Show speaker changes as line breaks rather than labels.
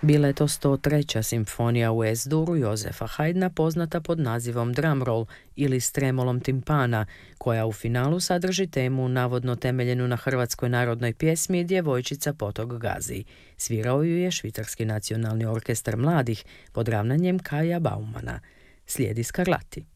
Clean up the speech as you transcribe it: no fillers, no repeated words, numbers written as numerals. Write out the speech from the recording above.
Bila je to 103. simfonija u S-duru Jozefa Haydna, poznata pod nazivom Drumroll ili s tremolom timpana, koja u finalu sadrži temu navodno temeljenu na hrvatskoj narodnoj pjesmi Djevojčica potok gazi. Svirao ju je Švicarski nacionalni orkestar mladih pod ravnanjem Kaja Baumana. Slijedi Scarlatti.